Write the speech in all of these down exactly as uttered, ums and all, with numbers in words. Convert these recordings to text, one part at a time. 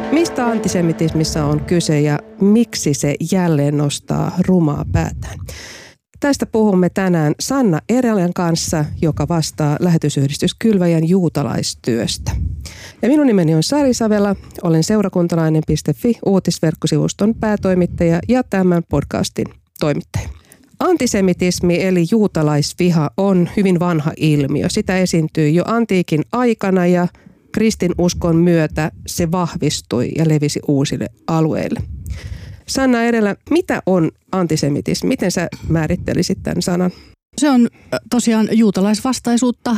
Mistä antisemitismissa on kyse ja miksi se jälleen nostaa rumaa päätään? Tästä puhumme tänään Sanna Erälän kanssa, joka vastaa lähetysyhdistys Kylväjän juutalaistyöstä. Ja minun nimeni on Sari Savela, olen seurakuntalainen piste fi uutisverkkosivuston päätoimittaja ja tämän podcastin toimittaja. Antisemitismi eli juutalaisviha on hyvin vanha ilmiö. Sitä esiintyi jo antiikin aikana ja kristinuskon myötä se vahvistui ja levisi uusille alueille. Sanna Erälä, mitä on antisemitismi? Miten sä määrittelisit tämän sanan? Se on tosiaan juutalaisvastaisuutta,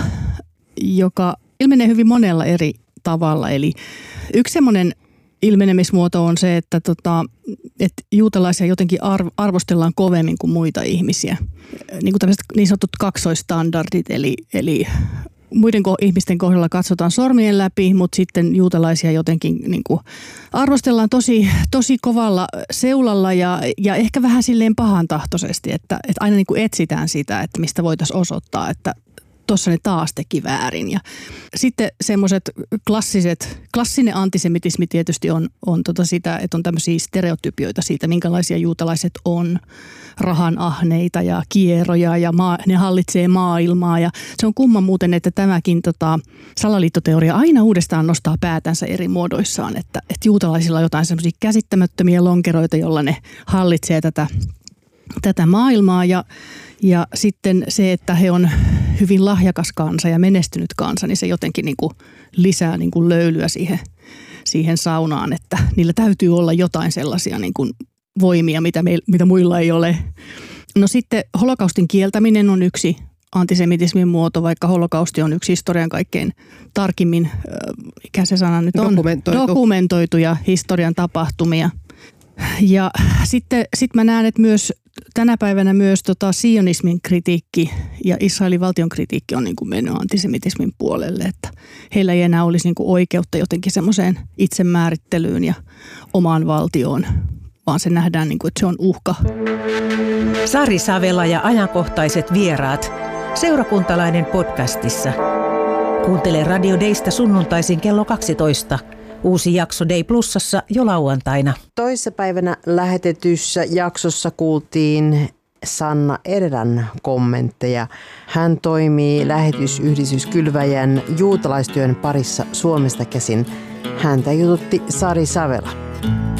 joka ilmenee hyvin monella eri tavalla. Eli yksi semmoinen ilmenemismuoto on se, että, tota, että juutalaisia jotenkin arvostellaan kovemmin kuin muita ihmisiä. Niin kuin tällaiset niin sanotut kaksoistandardit, eli, eli muiden ihmisten kohdalla katsotaan sormien läpi, mutta sitten juutalaisia jotenkin niin kuin arvostellaan tosi, tosi kovalla seulalla ja, ja ehkä vähän silleen pahantahtoisesti, että, että aina niin kuin etsitään sitä, että mistä voitaisiin osoittaa, että tuossa ne taas teki väärin. Ja sitten semmoiset klassiset, klassinen antisemitismi tietysti on, on tota sitä, että on tämmöisiä stereotypioita siitä, minkälaisia juutalaiset on, rahanahneita ja kieroja ja maa, ne hallitsee maailmaa. Ja se on kumma muuten, että tämäkin tota, salaliittoteoria aina uudestaan nostaa päätänsä eri muodoissaan, että, että juutalaisilla on jotain semmoisia käsittämättömiä lonkeroita, jolla ne hallitsee tätä, tätä maailmaa ja Ja sitten se, että he on hyvin lahjakas kansa ja menestynyt kansa, niin se jotenkin niin kuin lisää niin kuin löylyä siihen, siihen saunaan, että niillä täytyy olla jotain sellaisia niin kuin voimia, mitä, me, mitä muilla ei ole. No sitten holokaustin kieltäminen on yksi antisemitismin muoto, vaikka holokausti on yksi historian kaikkein tarkimmin, mikä se sana nyt on, dokumentoitu. dokumentoituja historian tapahtumia. Ja sitten sit mä näen, että myös tänä päivänä myös tota sionismin kritiikki ja Israelin valtion kritiikki on niin kuin mennyt antisemitismin puolelle, että heillä ei enää olisi niin kuin oikeutta jotenkin semmoiseen itsemäärittelyyn ja omaan valtioon, vaan se nähdään niin kuin, että se on uhka. Sari Savela ja ajankohtaiset vieraat Seurakuntalainen podcastissa. Kuuntele Radio Daysta sunnuntaisin kello kaksitoista. Uusi jakso Day Plusassa jo lauantaina. Toissapäivänä lähetetyssä jaksossa kuultiin Sanna Erälän kommentteja. Hän toimii lähetysyhdistys Kylväjän juutalaistyön parissa Suomesta käsin. Häntä jututti Sari Savela.